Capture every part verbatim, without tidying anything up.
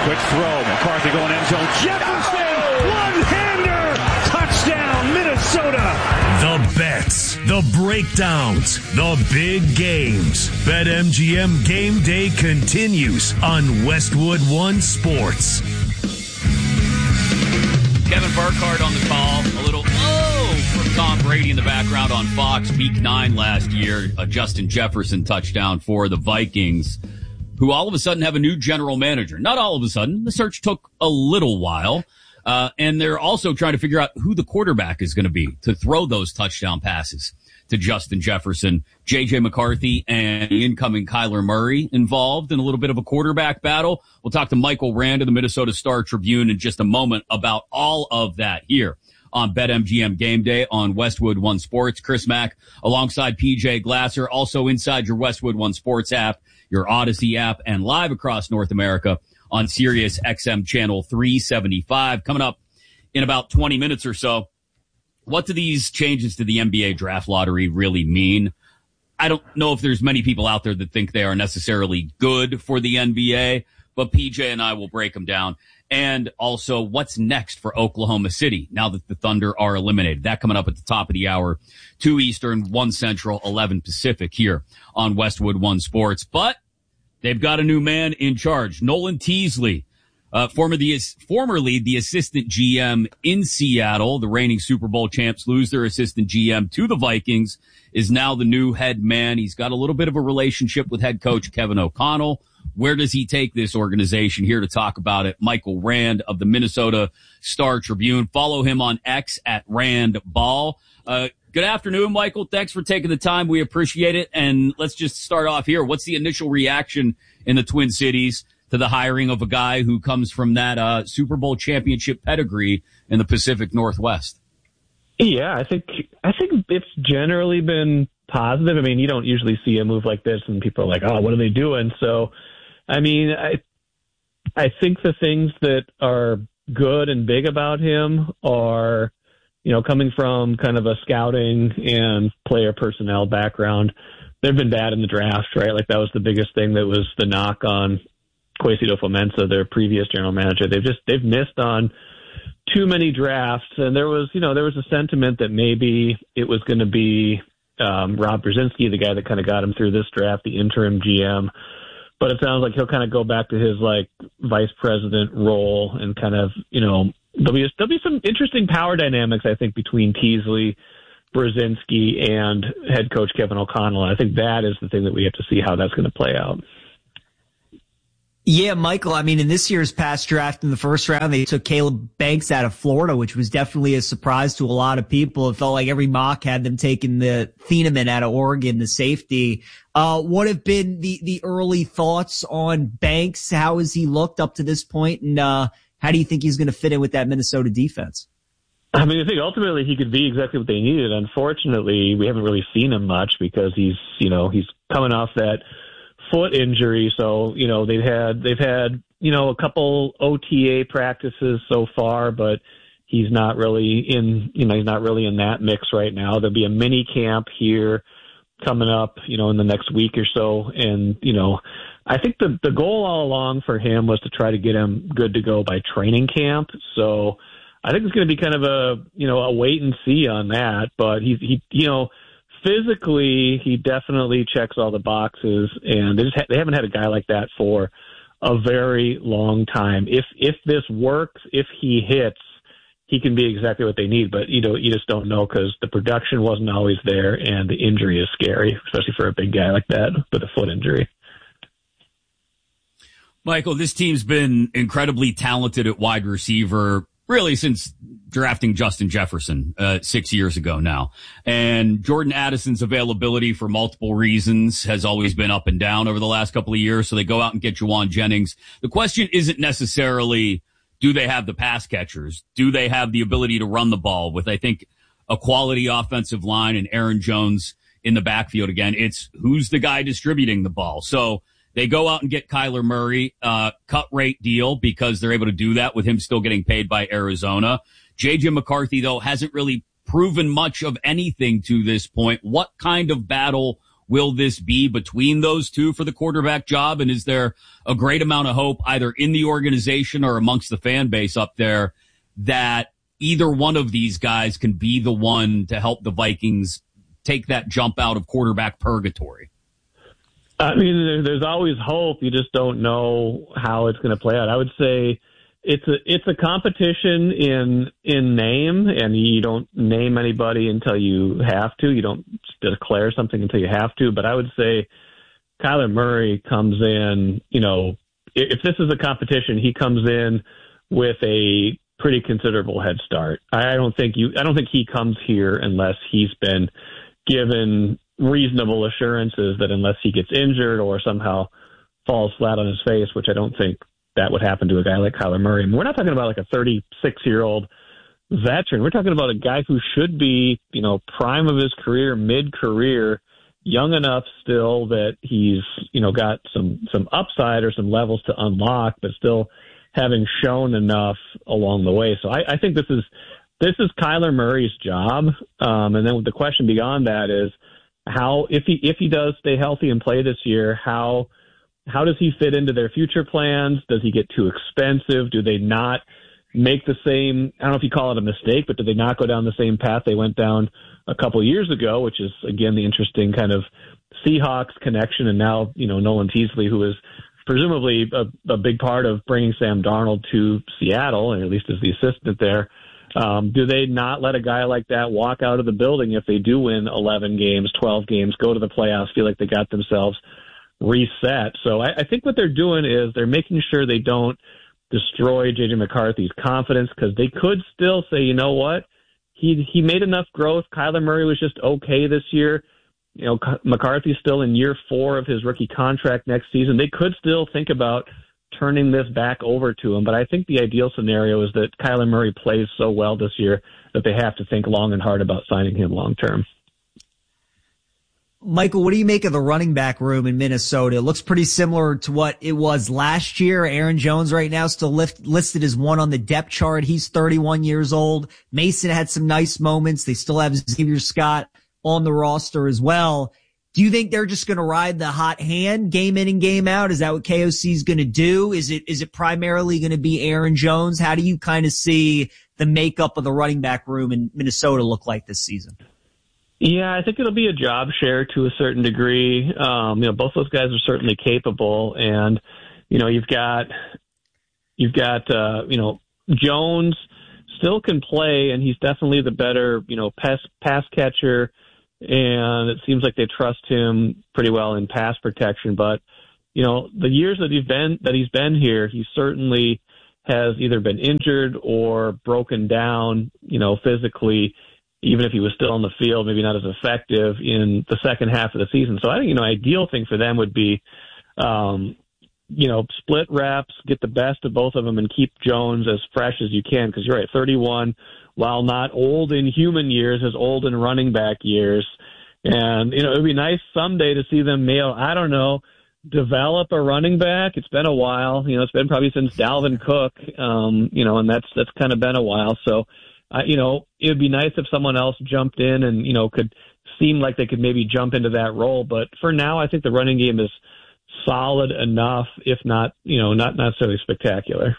Quick throw. McCarthy going end zone. Jefferson! One-hander! Touchdown, Minnesota! The bets, the breakdowns, the big games. BetMGM Game Day continues on Westwood One Sports. Kevin Burkhardt on the call. A little oh from Tom Brady in the background on Fox. Week nine last year. A Justin Jefferson touchdown for the Vikings, who all of a sudden have a new general manager. Not all of a sudden. The search took a little while. Uh, and they're also trying to figure out who the quarterback is going to be to throw those touchdown passes to Justin Jefferson. J J McCarthy and the incoming Kyler Murray involved in a little bit of a quarterback battle. We'll talk to Michael Rand of the Minnesota Star Tribune in just a moment about all of that here on BetMGM Game Day on Westwood One Sports. Chris Mack alongside P J Glasser, also inside your Westwood One Sports app, your Odyssey app, and live across North America on Sirius X M channel three seventy-five. Coming up in about twenty minutes or so, what do these changes to the N B A draft lottery really mean? I don't know if there's many people out there that think they are necessarily good for the N B A, but P J and I will break them down. And also, what's next for Oklahoma City now that the Thunder are eliminated? That coming up at the top of the hour, two Eastern, one Central, eleven Pacific here on Westwood One Sports. But they've got a new man in charge, Nolan Teasley, uh, former the, formerly the assistant G M in Seattle. The reigning Super Bowl champs lose their assistant G M to the Vikings, is now the new head man. He's got a little bit of a relationship with head coach Kevin O'Connell. Where does he take this organization? Here to talk about it, Michael Rand of the Minnesota Star Tribune. Follow him on X at Rand Ball. Uh, Good afternoon, Michael. Thanks for taking the time. We appreciate it. And let's just start off here. What's the initial reaction in the Twin Cities to the hiring of a guy who comes from that uh, Super Bowl championship pedigree in the Pacific Northwest? Yeah, I think I think it's generally been positive. I mean, you don't usually see a move like this, and people are like, "Oh, what are they doing?" So, I mean, I I think the things that are good and big about him are, you know, coming from kind of a scouting and player personnel background. They've been bad in the draft, right? Like that was the biggest thing that was the knock on Kwesi Adofo-Mensah, their previous general manager. They've just, they've missed on too many drafts. And there was, you know, there was a sentiment that maybe it was going to be um, Rob Brzezinski, the guy that kind of got him through this draft, the interim G M. But it sounds like he'll kind of go back to his like vice president role and kind of, you know, There'll be, there'll be some interesting power dynamics, I think, between Teasley, Brzezinski, and head coach Kevin O'Connell. I think that is the thing that we have to see how that's going to play out. Yeah, Michael, I mean, in this year's past draft in the first round, they took Caleb Banks out of Florida, which was definitely a surprise to a lot of people. It felt like every mock had them taking the Thieneman out of Oregon, the safety. Uh, what have been the, the early thoughts on Banks? How has he looked up to this point? And, uh, how do you think he's going to fit in with that Minnesota defense? I mean, I think ultimately he could be exactly what they needed. Unfortunately, we haven't really seen him much because he's, you know, he's coming off that foot injury. So, you know, they've had, they've had, you know, a couple O T A practices so far, but he's not really in, you know, he's not really in that mix right now. There'll be a mini camp here coming up, you know, in the next week or so. And, you know, I think the the goal all along for him was to try to get him good to go by training camp. So I think it's going to be kind of a, you know, a wait and see on that. But he's, he, you know, physically, he definitely checks all the boxes, and they just ha- they haven't had a guy like that for a very long time. If if this works, if he hits, he can be exactly what they need. But you know, you just don't know because the production wasn't always there, and the injury is scary, especially for a big guy like that with a foot injury. Michael, this team's been incredibly talented at wide receiver really since drafting Justin Jefferson uh, six years ago now. And Jordan Addison's availability for multiple reasons has always been up and down over the last couple of years. So they go out and get Juwan Jennings. The question isn't necessarily, do they have the pass catchers? Do they have the ability to run the ball with, I think, a quality offensive line and Aaron Jones in the backfield again? It's who's the guy distributing the ball. So they go out and get Kyler Murray, uh, cut rate deal because they're able to do that with him still getting paid by Arizona. J J McCarthy, though, hasn't really proven much of anything to this point. What kind of battle Will this be between those two for the quarterback job? And is there a great amount of hope either in the organization or amongst the fan base up there that either one of these guys can be the one to help the Vikings take that jump out of quarterback purgatory? I mean, there's always hope. You just don't know how it's going to play out. I would say it's a it's a competition in in name, and you don't name anybody until you have to. You don't declare something until you have to. But I would say Kyler Murray comes in, you know, if this is a competition, he comes in with a pretty considerable head start. I don't think you. I don't think he comes here unless he's been given reasonable assurances that unless he gets injured or somehow falls flat on his face, which I don't think that would happen to a guy like Kyler Murray. I mean, we're not talking about like a thirty-six-year-old veteran. We're talking about a guy who should be, you know, prime of his career, mid-career, young enough still that he's, you know, got some some upside or some levels to unlock, but still having shown enough along the way. So I, I think this is this is Kyler Murray's job. Um, and then the question beyond that is how, if he if he does stay healthy and play this year, how how does he fit into their future plans? Does he get too expensive? Do they not make the same, I don't know if you call it a mistake, but do they not go down the same path they went down a couple of years ago, which is, again, the interesting kind of Seahawks connection. And now, you know, Nolan Teasley, who is presumably a, a big part of bringing Sam Darnold to Seattle, or at least as the assistant there. Um, do they not let a guy like that walk out of the building if they do win eleven games, twelve games, go to the playoffs, feel like they got themselves reset? So I, I think what they're doing is they're making sure they don't destroy J J McCarthy's confidence, because they could still say, you know what, he he made enough growth. Kyler Murray was just okay this year. You know, McCarthy's still in year four of his rookie contract next season. They could still think about turning this back over to him. But I think the ideal scenario is that Kyler Murray plays so well this year that they have to think long and hard about signing him long term. Michael, what do you make of the running back room in Minnesota? It looks pretty similar to what it was last year. Aaron Jones right now still lift, listed as one on the depth chart. He's thirty-one years old. Mason had some nice moments. They still have Xavier Scott on the roster as well. Do you think they're just going to ride the hot hand game in and game out? Is that what K O C is going to do? Is it, is it primarily going to be Aaron Jones? How do you kind of see the makeup of the running back room in Minnesota look like this season? Yeah, I think it'll be a job share to a certain degree. Um, you know, both those guys are certainly capable, and you know, you've got you've got uh, you know, Jones still can play, and he's definitely the better, you know, pass pass catcher, and it seems like they trust him pretty well in pass protection. But you know, the years that he's been that he's been here, he certainly has either been injured or broken down, you know, physically. Even if he was still on the field, maybe not as effective in the second half of the season. So I think, you know, ideal thing for them would be, um, you know, split reps, get the best of both of them, and keep Jones as fresh as you can. Because you're right, thirty-one, while not old in human years, is old in running back years. And, you know, it would be nice someday to see them mail, I don't know, develop a running back. It's been a while. You know, it's been probably since Dalvin Cook, um, you know, and that's that's kind of been a while. So, Uh, you know, it would be nice if someone else jumped in and, you know, could seem like they could maybe jump into that role. But for now, I think the running game is solid enough, if not, you know, not necessarily spectacular.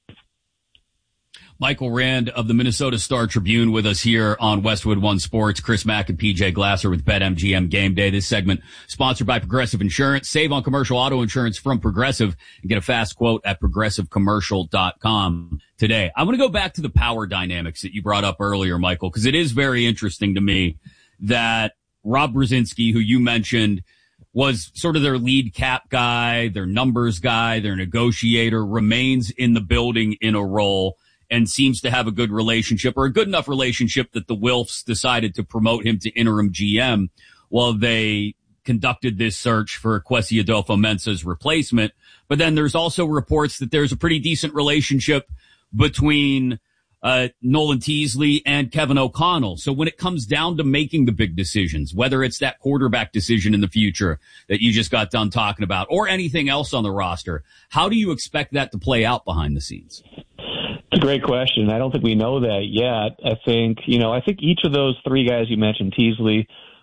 Michael Rand of the Minnesota Star Tribune with us here on Westwood One Sports. Chris Mack and P J Glasser with BetMGM Game Day. This segment sponsored by Progressive Insurance. Save on commercial auto insurance from Progressive and get a fast quote at progressive commercial dot com today. I want to go back to the power dynamics that you brought up earlier, Michael, because it is very interesting to me that Rob Brzezinski, who you mentioned, was sort of their lead cap guy, their numbers guy, their negotiator, remains in the building in a role and seems to have a good relationship, or a good enough relationship that the Wilfs decided to promote him to interim G M while they conducted this search for Kwesi Adolfo-Mensah's replacement. But then there's also reports that there's a pretty decent relationship between uh Nolan Teasley and Kevin O'Connell. So when it comes down to making the big decisions, whether it's that quarterback decision in the future that you just got done talking about, or anything else on the roster, how do you expect that to play out behind the scenes? It's a great question. I don't think we know that yet. I think, you know, I think each of those three guys you mentioned, Teasley,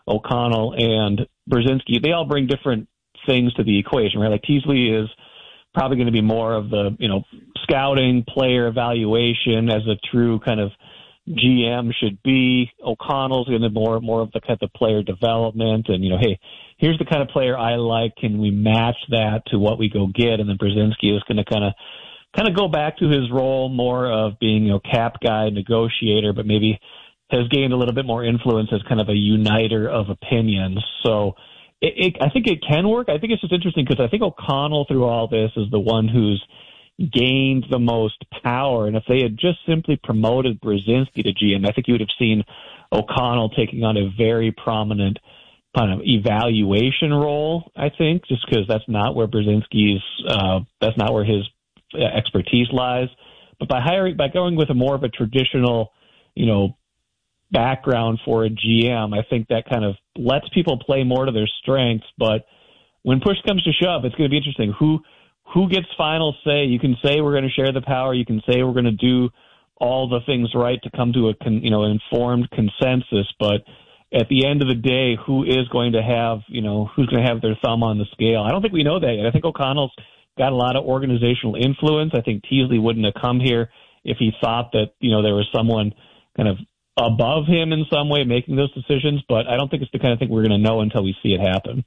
O'Connell and Brzezinski, they all bring different things to the equation, right? Like Teasley is probably going to be more of the, you know, scouting, player evaluation as a true kind of G M should be. O'Connell's going to be more, more of the kind of player development and, you know, hey, here's the kind of player I like. Can we match that to what we go get? And then Brzezinski is going to kind of, kind of go back to his role more of being, you know, cap guy, negotiator, but maybe has gained a little bit more influence as kind of a uniter of opinions. So it, it, I think it can work. I think it's just interesting because I think O'Connell through all this is the one who's gained the most power. And if they had just simply promoted Brzezinski to G M, I think you would have seen O'Connell taking on a very prominent kind of evaluation role, I think, just because that's not where Brzezinski's, uh, that's not where his expertise lies. But by hiring, by going with a more of a traditional, you know, background for a G M, I think that kind of lets people play more to their strengths. But when push comes to shove, it's going to be interesting. Who who gets final say? You can say we're going to share the power. You can say we're going to do all the things right to come to a con, you know informed consensus. But at the end of the day, who is going to have you know who's going to have their thumb on the scale? I don't think we know that yet. I think O'Connell's got a lot of organizational influence. I think Teasley wouldn't have come here if he thought that you know there was someone kind of above him in some way making those decisions, but I don't think it's the kind of thing we're going to know until we see it happen.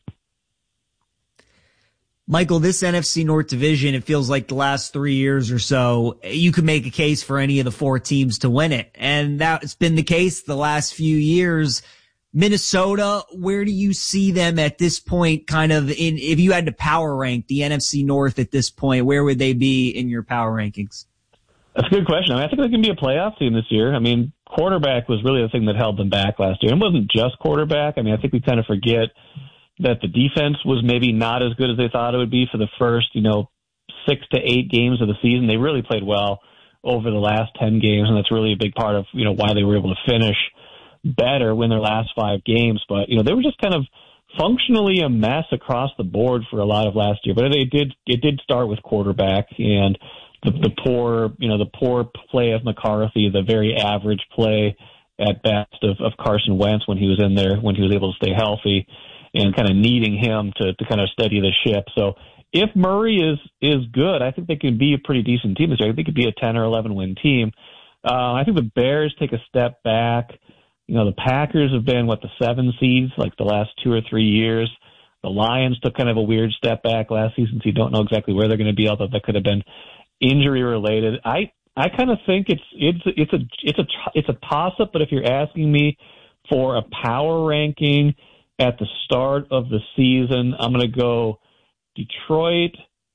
Michael, this N F C North division, it feels like the last three years or so, you could make a case for any of the four teams to win it. And that's been the case the last few years. Minnesota, where do you see them at this point kind of in, if you had to power rank the N F C North at this point, where would they be in your power rankings? That's a good question. I mean, I think they can be a playoff team this year. I mean, quarterback was really the thing that held them back last year. It wasn't just quarterback. I mean, I think we kind of forget that the defense was maybe not as good as they thought it would be for the first, you know, six to eight games of the season. They really played well over the last ten games, and that's really a big part of, you know, why they were able to finish better, win their last five games. But, you know, they were just kind of functionally a mess across the board for a lot of last year. But they did, it did start with quarterback and the, the poor, you know, the poor play of McCarthy, the very average play at best of, of Carson Wentz when he was in there, when he was able to stay healthy, and kind of needing him to, to kind of steady the ship. So if Murray is, is good, I think they can be a pretty decent team this year. I think they could be a ten or eleven win team. Uh, I think the Bears take a step back. You know, the Packers have been, what, the seven seeds, like the last two or three years. The Lions took kind of a weird step back last season, so you don't know exactly where they're going to be, although that could have been injury related. I, I kind of think it's, it's, it's a, it's a, it's a toss up, but if you're asking me for a power ranking at the start of the season, I'm going to go Detroit,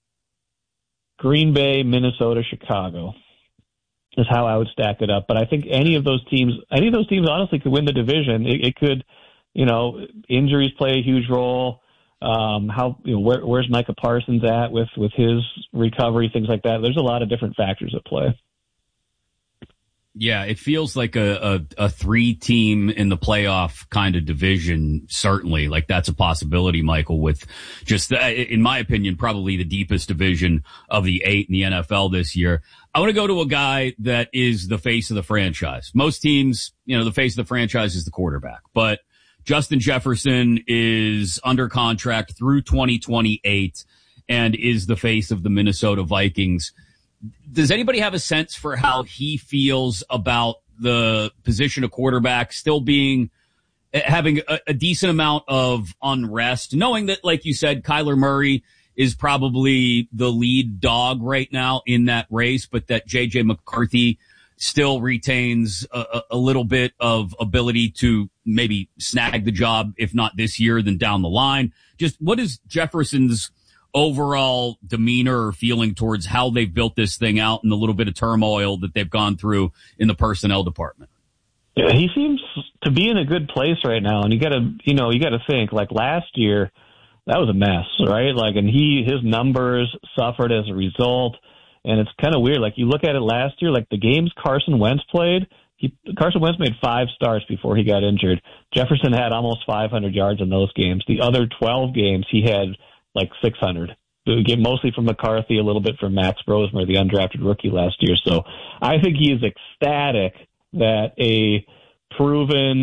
Green Bay, Minnesota, Chicago is how I would stack it up. But I think any of those teams, any of those teams honestly could win the division. It, it could, you know, injuries play a huge role. Um, how, you know, where, where's Micah Parsons at with, with his recovery, things like that. There's a lot of different factors at play. Yeah, it feels like a, a, a three team in the playoff kind of division. Certainly, like that's a possibility, Michael, with just, the, in my opinion, probably the deepest division of the eight in the N F L this year. I want to go to a guy that is the face of the franchise. Most teams, you know, the face of the franchise is the quarterback, but Justin Jefferson is under contract through twenty twenty-eight and is the face of the Minnesota Vikings. Does anybody have a sense for how he feels about the position of quarterback still being, having a, a decent amount of unrest, knowing that, like you said, Kyler Murray is probably the lead dog right now in that race, but that J J McCarthy still retains a, a little bit of ability to maybe snag the job, if not this year, then down the line. Just what is Jefferson's overall demeanor or feeling towards how they've built this thing out and the little bit of turmoil that they've gone through in the personnel department? Yeah, he seems to be in a good place right now. And you gotta, you know, you gotta think like last year, that was a mess, right? Like, and he, his numbers suffered as a result. And it's kind of weird. Like you look at it last year, like the games Carson Wentz played, he, Carson Wentz made five starts before he got injured. Jefferson had almost five hundred yards in those games. The other twelve games, he had like six hundred. Mostly from McCarthy, a little bit from Max Brosmer, the undrafted rookie last year. So I think he is ecstatic that a proven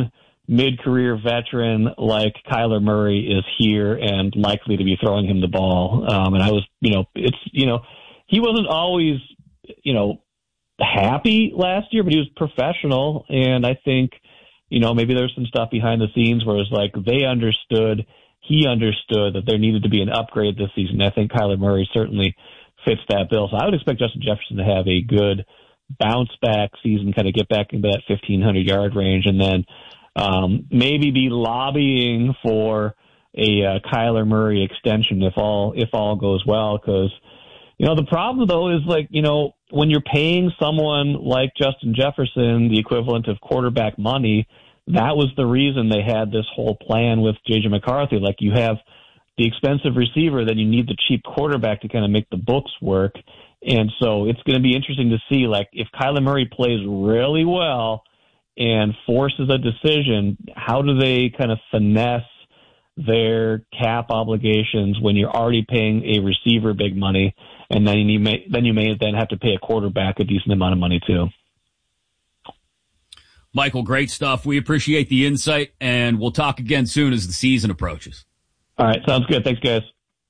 mid-career veteran like Kyler Murray is here and likely to be throwing him the ball. Um, and I was, you know, it's, you know, he wasn't always, you know, happy last year, but he was professional. And I think, you know, maybe there's some stuff behind the scenes where it's like they understood, he understood that there needed to be an upgrade this season. I think Kyler Murray certainly fits that bill. So I would expect Justin Jefferson to have a good bounce back season, kind of get back into that fifteen hundred yard range, and then um, maybe be lobbying for a uh, Kyler Murray extension if all if all goes well. Because, you know, the problem though is, like, you know, when you're paying someone like Justin Jefferson the equivalent of quarterback money, that was the reason they had this whole plan with J J McCarthy. Like, you have the expensive receiver, then you need the cheap quarterback to kind of make the books work. And so it's going to be interesting to see, like, if Kyler Murray plays really well and forces a decision, how do they kind of finesse their cap obligations when you're already paying a receiver big money, and then you may then you may then have to pay a quarterback a decent amount of money too. Michael, great stuff. We appreciate the insight, and we'll talk again soon as the season approaches. All right, sounds good. Thanks, guys.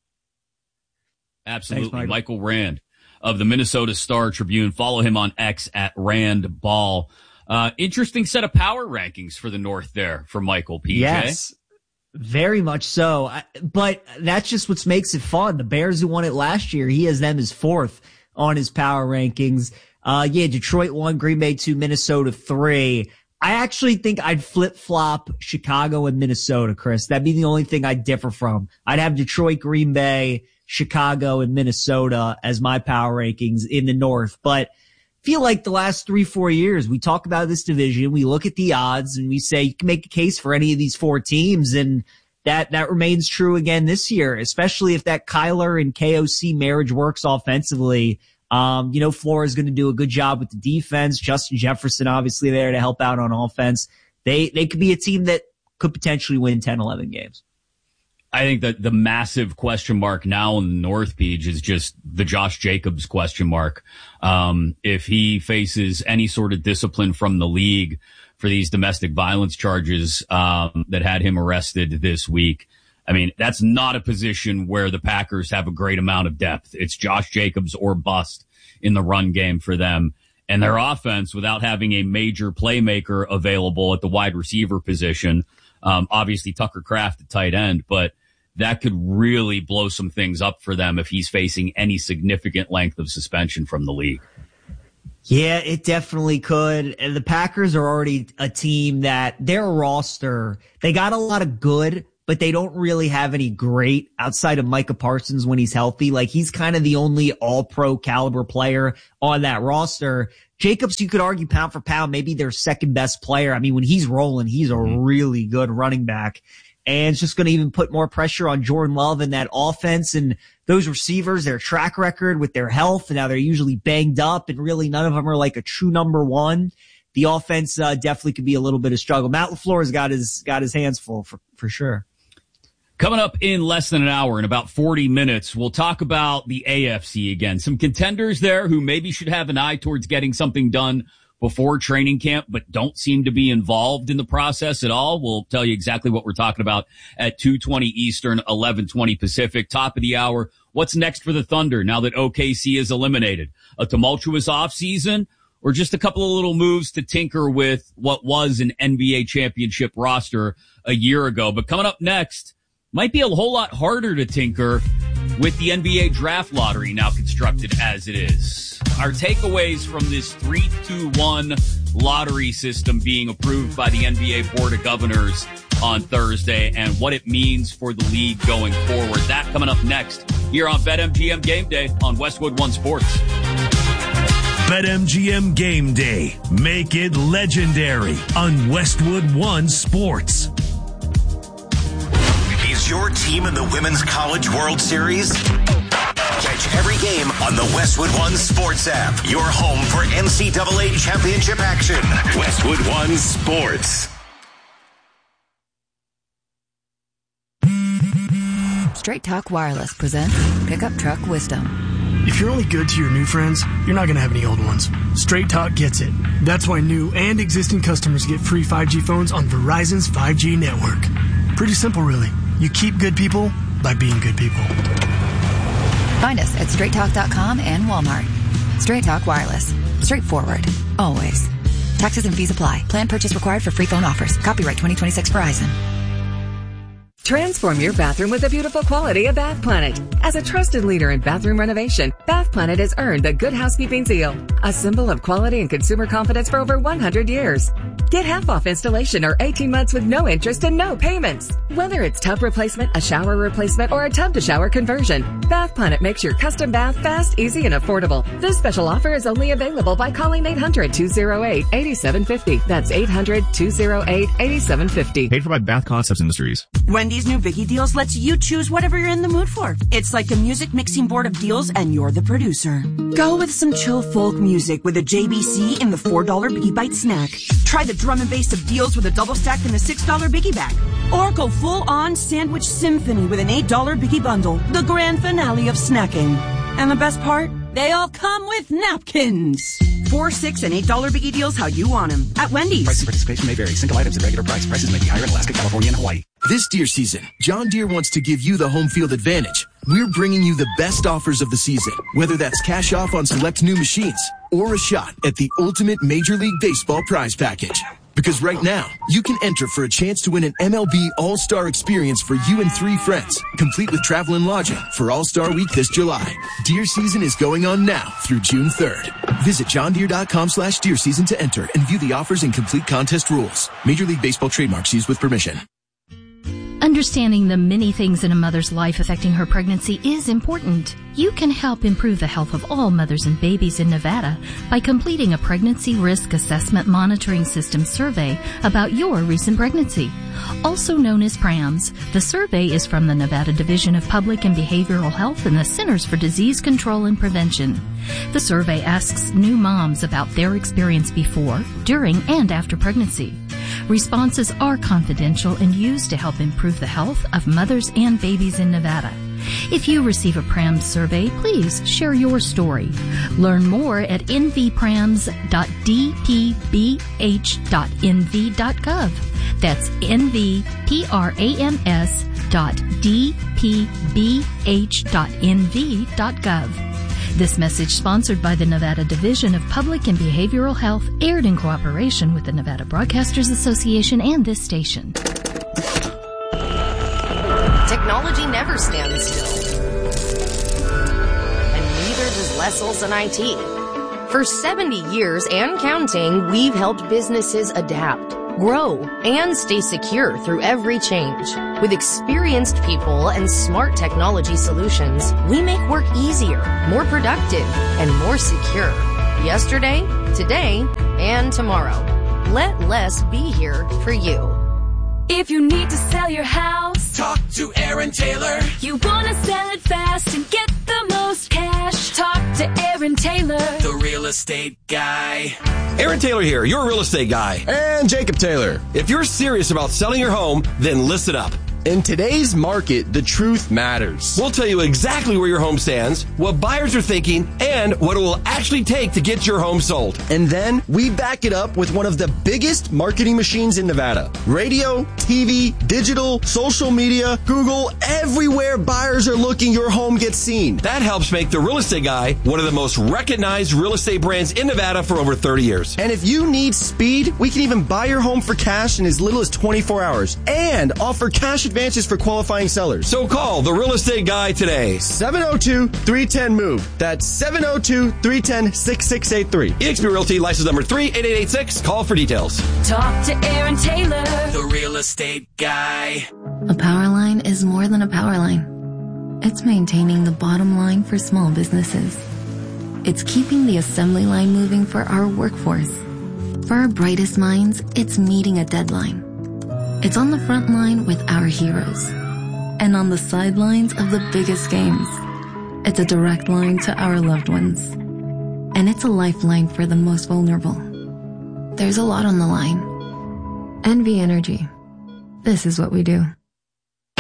Absolutely. Thanks, Michael. Michael Rand of the Minnesota Star Tribune. Follow him on X at Rand Ball. Uh, interesting set of power rankings for the North there for Michael, P J. Yes, very much so. I, but that's just what makes it fun. The Bears, who won it last year, he has them as fourth on his power rankings. Uh, yeah, Detroit one, Green Bay two, Minnesota three. I actually think I'd flip-flop Chicago and Minnesota, Chris. That'd be the only thing I'd differ from. I'd have Detroit, Green Bay, Chicago, and Minnesota as my power rankings in the North. But I feel like the last three, four years, we talk about this division, we look at the odds, and we say you can make a case for any of these four teams, and that, that remains true again this year, especially if that Kyler and K O C marriage works offensively. Um, you know, Flores is going to do a good job with the defense. Justin Jefferson, obviously, there to help out on offense. They, they could be a team that could potentially win ten, eleven games. I think that the massive question mark now in the North, Page, is just the Josh Jacobs question mark. Um, if he faces any sort of discipline from the league for these domestic violence charges, um, that had him arrested this week, I mean, that's not a position where the Packers have a great amount of depth. It's Josh Jacobs or bust in the run game for them. And their offense, without having a major playmaker available at the wide receiver position, um, obviously Tucker Kraft at tight end, but that could really blow some things up for them if he's facing any significant length of suspension from the league. Yeah, it definitely could. And the Packers are already a team that their roster, they got a lot of good, but they don't really have any great outside of Micah Parsons when he's healthy. Like, he's kind of the only all-pro caliber player on that roster. Jacobs, you could argue pound for pound, maybe their second best player. I mean, when he's rolling, he's a really good running back. And it's just going to even put more pressure on Jordan Love and that offense and those receivers, their track record with their health. And now they're usually banged up, and really none of them are like a true number one. The offense uh, definitely could be a little bit of struggle. Matt LaFleur's got his, got his hands full for, for sure. Coming up in less than an hour, in about forty minutes, we'll talk about the A F C again. Some contenders there who maybe should have an eye towards getting something done before training camp, but don't seem to be involved in the process at all. We'll tell you exactly what we're talking about at two twenty Eastern, eleven twenty Pacific. Top of the hour, what's next for the Thunder now that O K C is eliminated? A tumultuous offseason, or just a couple of little moves to tinker with what was an N B A championship roster a year ago? But coming up next, might be a whole lot harder to tinker with the N B A draft lottery now constructed as it is. Our takeaways from this three two one lottery system being approved by the N B A Board of Governors on Thursday, and what it means for the league going forward. That coming up next here on BetMGM Game Day on Westwood One Sports. BetMGM Game Day. Make it legendary on Westwood One Sports. Is your team in the Women's College World Series? Catch every game on the Westwood One Sports app. Your home for N C double A championship action. Westwood One Sports. Straight Talk Wireless presents Pickup Truck Wisdom. If you're only good to your new friends, you're not going to have any old ones. Straight Talk gets it. That's why new and existing customers get free five G phones on Verizon's five G network. Pretty simple, really. You keep good people by being good people. Find us at straight talk dot com and Walmart. Straight Talk Wireless. Straightforward. Always. Taxes and fees apply. Plan purchase required for free phone offers. Copyright twenty twenty-six Verizon. Transform your bathroom with the beautiful quality of Bath Planet. As a trusted leader in bathroom renovation, Bath Planet has earned the Good Housekeeping seal, a symbol of quality and consumer confidence for over one hundred years. Get half off installation or eighteen months with no interest and no payments. Whether it's tub replacement, a shower replacement, or a tub to shower conversion, Bath Planet makes your custom bath fast, easy, and affordable. This special offer is only available by calling eight hundred, two oh eight, eight seven five oh. That's eight hundred, two oh eight, eight seven five oh. Paid for by Bath Concepts Industries. Wendy's new Biggie Deals lets you choose whatever you're in the mood for. It's like a music mixing board of deals and you're the producer. Go with some chill folk music with a J B C in the four dollar Biggie Bite snack. Try the drum and bass of deals with a double stack in the six dollar Biggie bag. Or go full on sandwich symphony with an eight dollar Biggie bundle. The grand finale of snacking. And the best part? They all come with napkins. Four, six, and eight dollar Biggie Deals how you want them. At Wendy's. Price and participation may vary. Single items at regular price. Prices may be higher in Alaska, California, and Hawaii. This deer season, John Deere wants to give you the home field advantage. We're bringing you the best offers of the season, whether that's cash off on select new machines or a shot at the ultimate Major League Baseball prize package. Because right now, you can enter for a chance to win an M L B All-Star experience for you and three friends, complete with travel and lodging for All-Star Week this July. Deer season is going on now through June third. Visit johndeere.com slash deer season to enter and view the offers and complete contest rules. Major League Baseball trademarks used with permission. Understanding the many things in a mother's life affecting her pregnancy is important. You can help improve the health of all mothers and babies in Nevada by completing a Pregnancy Risk Assessment Monitoring System survey about your recent pregnancy. Also known as PRAMS, the survey is from the Nevada Division of Public and Behavioral Health and the Centers for Disease Control and Prevention. The survey asks new moms about their experience before, during, and after pregnancy. Responses are confidential and used to help improve the health of mothers and babies in Nevada. If you receive a PRAMS survey, please share your story. Learn more at n v prams dot d p b h dot n v dot gov. That's n v prams dot d p b h dot n v dot gov. This message sponsored by the Nevada Division of Public and Behavioral Health, aired in cooperation with the Nevada Broadcasters Association and this station. Technology never stands still. And neither does Les Olson I T. For seventy years and counting, we've helped businesses adapt, grow, and stay secure through every change. With experienced people and smart technology solutions, we make work easier, more productive, and more secure. Yesterday, today, and tomorrow. Let Les be here for you. If you need to sell your house, talk to Aaron Taylor. You want to sell it fast and get the most cash, talk to Aaron Taylor, the real estate guy. Aaron Taylor here, your real estate guy. And Jacob Taylor. If you're serious about selling your home, then listen up. In today's market, the truth matters. We'll tell you exactly where your home stands, what buyers are thinking, and what it will actually take to get your home sold. And then we back it up with one of the biggest marketing machines in Nevada. Radio, T V, digital, social media, Google, everywhere buyers are looking, your home gets seen. That helps make the Real Estate Guy one of the most recognized real estate brands in Nevada for over thirty years. And if you need speed, we can even buy your home for cash in as little as twenty-four hours and offer cash advances for qualifying sellers. So call the Real Estate Guy today. seven oh two, three one oh, MOVE. That's seven oh two, three one oh, six six eight three. eXp Realty, license number three eight eight eight six. Call for details. Talk to Aaron Taylor, the Real Estate Guy. A power line is more than a power line. It's maintaining the bottom line for small businesses. It's keeping the assembly line moving for our workforce. For our brightest minds, it's meeting a deadline. It's on the front line with our heroes and on the sidelines of the biggest games. It's a direct line to our loved ones, and it's a lifeline for the most vulnerable. There's a lot on the line. N V Energy. This is what we do.